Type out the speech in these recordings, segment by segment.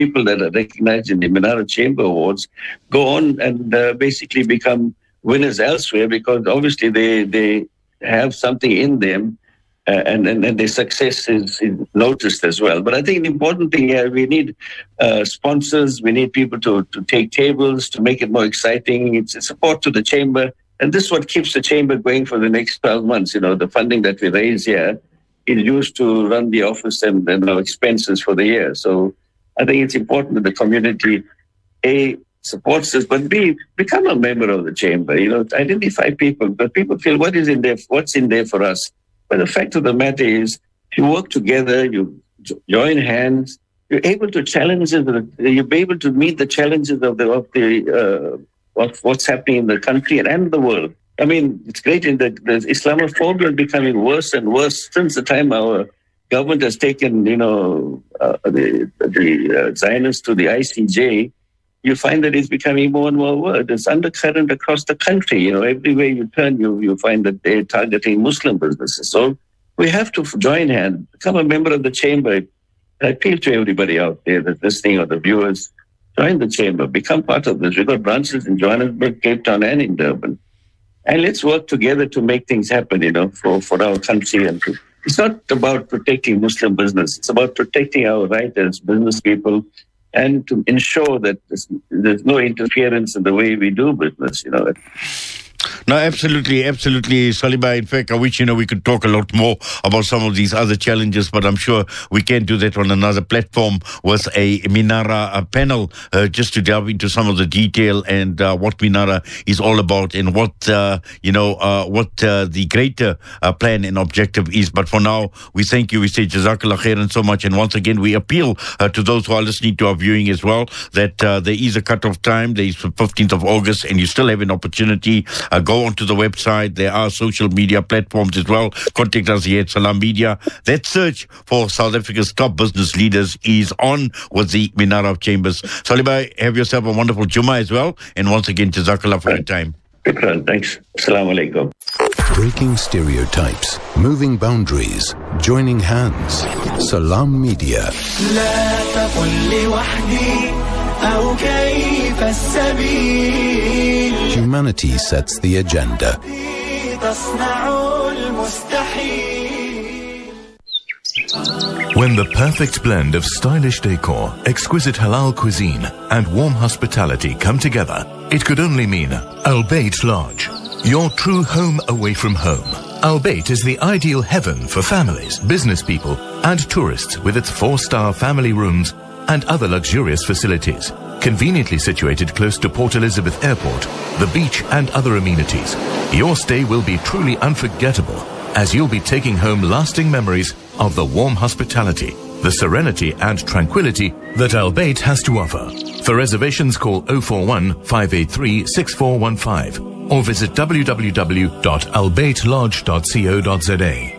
people that are recognized in the Minara Chamber Awards go on and basically become winners elsewhere, because obviously they have something in them, and their success is noticed as well. But I think the important thing here, we need sponsors, we need people to take tables, to make it more exciting. It's a support to the chamber, and this is what keeps the chamber going for the next 12 months. The funding that we raise here is used to run the office and our expenses for the year. So I think it's important that the community, A, supports this, but B, become a member of the chamber. Identify people, but people feel what's in there for us. But the fact of the matter is, if you work together, you join hands, you're able to challenge it. You'll be able to meet the challenges of what's happening in the country and the world. I mean, it's great in the Islamophobia is becoming worse and worse since the time our government has taken, the Zionists to the ICJ. You find that it's becoming more and more worse. It's undercurrent across the country. Everywhere you turn, you find that they're targeting Muslim businesses. So we have to join hands, become a member of the chamber. I appeal to everybody out there that's listening or the viewers, join the chamber, become part of this. We've got branches in Johannesburg, Cape Town, and in Durban. And let's work together to make things happen, for our country. And it's not about protecting Muslim business. It's about protecting our right as business people, and to ensure that there's no interference in the way we do business, No, absolutely, Saliba. In fact, I wish, we could talk a lot more about some of these other challenges, but I'm sure we can do that on another platform with a Minara panel, just to delve into some of the detail and what Minara is all about, and what the greater plan and objective is. But for now, we thank you. We say Jazakallah khairan so much. And once again, we appeal to those who are listening to our viewing as well, that there is a cut-off time. There is the 15th of August, and you still have an opportunity. Go onto the website. There are social media platforms as well. Contact us here at Salam Media. That search for South Africa's top business leaders is on with the Minara Chambers. Saliba, have yourself a wonderful Jummah as well. And once again, Jazakallah for your time. Thanks. Assalamu alaikum. Breaking stereotypes, moving boundaries, joining hands. Salam Media. Humanity sets the agenda. When the perfect blend of stylish decor, exquisite halal cuisine, and warm hospitality come together, it could only mean Al Bayt Lodge, your true home away from home. Al Bayt is the ideal heaven for families, business people, and tourists, with its 4-star family rooms and other luxurious facilities. Conveniently situated close to Port Elizabeth Airport, the beach, and other amenities, your stay will be truly unforgettable, as you'll be taking home lasting memories of the warm hospitality, the serenity and tranquility that Al Bayt has to offer. For reservations, call 041 583 6415 or visit www.albaytlodge.co.za.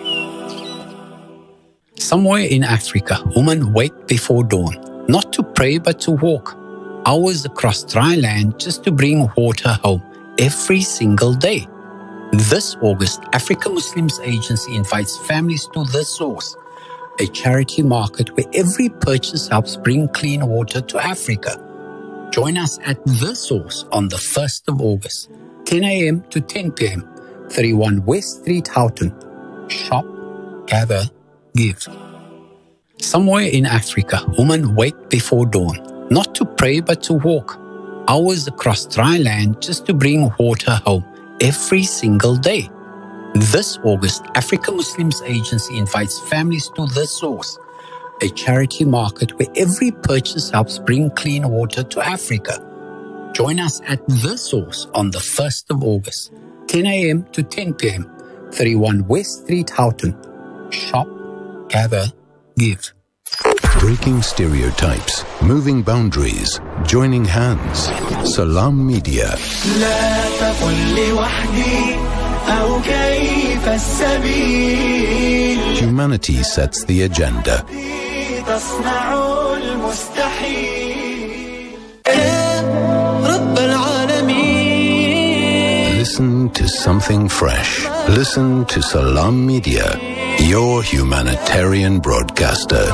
Somewhere in Africa, women wake before dawn, not to pray but to walk, hours across dry land just to bring water home every single day. This August, Africa Muslims Agency invites families to The Source, a charity market where every purchase helps bring clean water to Africa. Join us at The Source on the 1st of August, 10 a.m. to 10 p.m., 31 West Street, Houghton. Shop, gather, give. Somewhere in Africa, women wake before dawn, not to pray but to walk, hours across dry land just to bring water home every single day. This August, Africa Muslims Agency invites families to The Source, a charity market where every purchase helps bring clean water to Africa. Join us at The Source on the 1st of August, 10 a.m. to 10 p.m., 31 West Street, Houghton. Shop, gather, give. Breaking stereotypes, moving boundaries, joining hands. Salam Media. Humanity sets the agenda. Listen to something fresh. Listen to Salam Media, your humanitarian broadcaster.